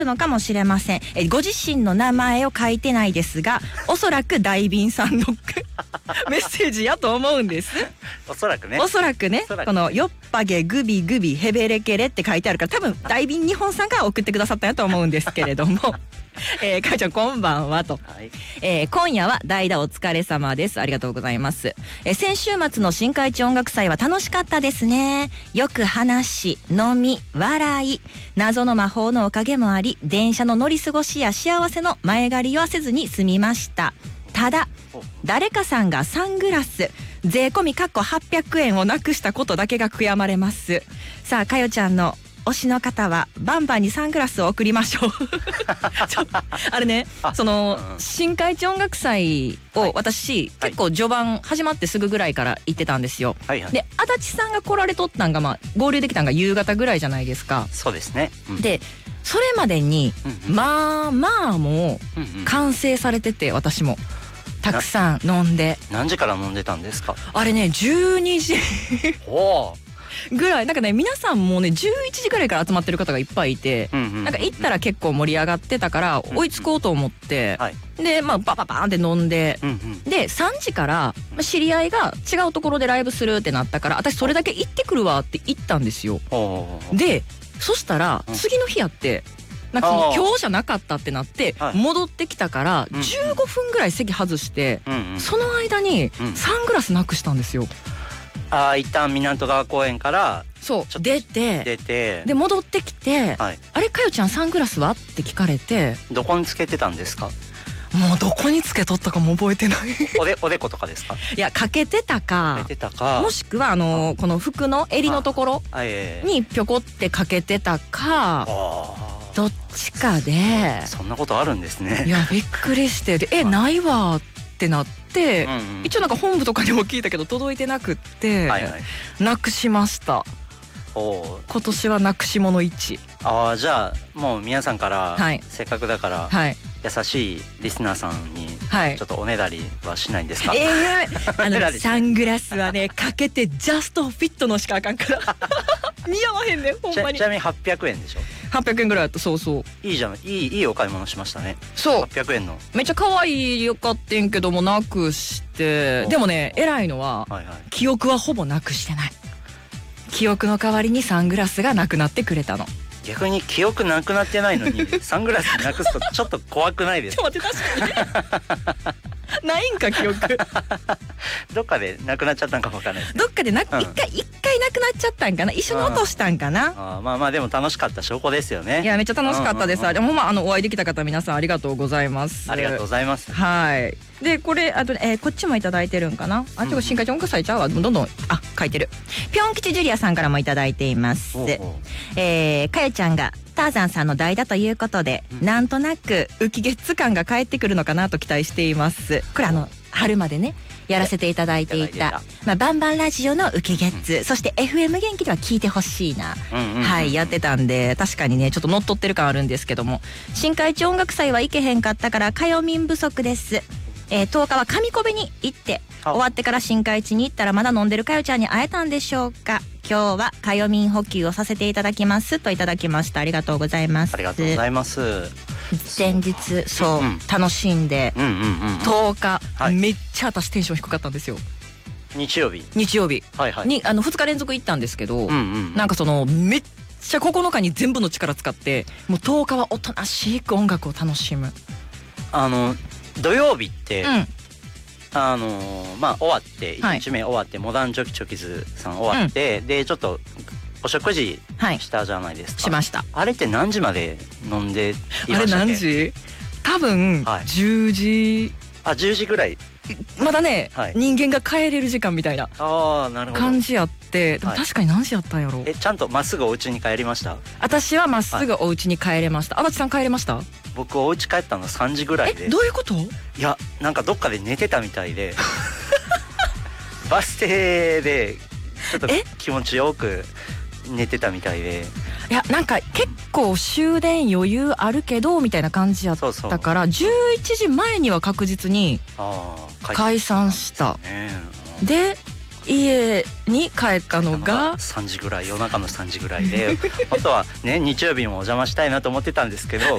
のかもしれません。ご自身の名前を書いてないですが、おそらく大便さんのメッセージやと思うんです。 おそらくね。 おそらくね、このよっぱげグビグビヘベレケレって書いてあるから、多分大便日本さんが送ってくださったんやと思うんですけれどもかよちゃんこんばんはと、今夜は代打お疲れ様です。ありがとうございます。先週末の新海地音楽祭は楽しかったですね。よく話、飲み、笑い、謎の魔法のおかげもあり、電車の乗り過ごしや幸せの前借りはせずに済みました。ただ誰かさんがサングラス税込み800円をなくしたことだけが悔やまれます。さあかよちゃんの推しの方はバンバンにサングラスを送りましょうあれね、その新海地音楽祭を私、結構序盤始まってすぐぐらいから行ってたんですよ。で足立さんが来られとったんが、合流できたんが夕方ぐらいじゃないですか。 そうですね。 でそれまでにまあもう完成されてて、私もたくさん飲んで。 何時から飲んでたんですか？ あれね12時ぐらい、なんかね皆さんもね11時ぐらいから集まってる方がいっぱいいて、なんか行ったら結構盛り上がってたから追いつこうと思って、でバババーンって飲んで、で3時から知り合いが違うところでライブするってなったから、私それだけ行ってくるわって言ったんですよ。でそしたら次の日やって、なんかその今日じゃなかったってなって戻ってきたから15分ぐらい席外して、その間にサングラスなくしたんですよ。 一旦港川公園からそう出てで戻ってきて、あれかよちゃんサングラスはって聞かれて、 どこにつけてたんですか？ もうどこにつけとったかも覚えてないおでことかですか？ いやかけてたかもしくはこの服の襟のところにぴょこってかけてたか、どっちかで。 そんなことあるんですね。 いやびっくりして、でないわってなって、一応なんか本部とかにも聞いたけど届いてなくって、なくしました。今年はなくし物1。 じゃあもう皆さんからせっかくだから優しいリスナーさんにちょっとおねだりはしないんですか？ サングラスはねかけてジャストフィットのしかあかんから似合わへんねほんまに。 ちなみに800円でしょ ？800円ぐらいだった。そうそう、 いいじゃん、いいお買い物しましたね。 そう 800円のめっちゃ可愛いよかってんけどもなくして、でもね偉いのは、記憶はほぼなくしてない。記憶の代わりにサングラスがなくなってくれたの。 逆に記憶なくなってないのにサングラスなくすとちょっと怖くないですか？ ちょっと待って確かにないんか記憶どっかでなくなっちゃったんかもわからないですね。 どっかで一回なくなっちゃったんかな、一緒に落としたんかな。 まあでも楽しかった証拠ですよね。 いやめっちゃ楽しかったです。でもお会いできた方皆さんありがとうございます。 ありがとうございます。 はい。でこれあとこっちもいただいてるんかな。ちょっと新海地音楽祭ちゃうわ、どんどん書いてる。ぴょん吉ジュリアさんからもいただいています。かよちゃんがターザンさんの代打ということで、なんとなく浮き月感が返ってくるのかなと期待しています。これ春までねやらせていただいていたバンバンラジオの浮き月、そして FM 元気では聞いてほしいな、やってたんで、確かにねちょっと乗っ取ってる感あるんですけども、新海地音楽祭は行けへんかったからかよみん不足です。10日は上小部に行って、終わってから新海地に行ったらまだ飲んでるかよちゃんに会えたんでしょうか。今日はかよみん補給をさせていただきますといただきました。ありがとうございます。 ありがとうございます。 前日楽しんで、10日めっちゃ私テンション低かったんですよ。 日曜日に 2日連続行ったんですけど、なんかめっちゃ9日に全部の力使って、もう10日はおとなしく音楽を楽しむ。 土曜日って、終わって1日目終わって、モダンチョキチョキズさん終わって、でちょっとお食事したじゃないですか。 しました。 あれって何時まで飲んでいましたっけ？ あれ何時？多分10時。 10時ぐらい。 まだね、人間が帰れる時間みたいな感じやって、でも確かに何時やったんやろ。 ちゃんとまっすぐお家に帰りました？ 私はまっすぐお家に帰れました。足立さん帰れました？ 僕お家帰ったの3時ぐらいで。 どういうこと？ いやなんかどっかで寝てたみたいでバス停でちょっと気持ちよく寝てたみたいで。 いやなんか結構終電余裕あるけどみたいな感じやったから、11時前には確実に解散した。で家に帰ったのが 3時ぐらい、夜中の3時ぐらいで本当はね日曜日もお邪魔したいなと思ってたんですけど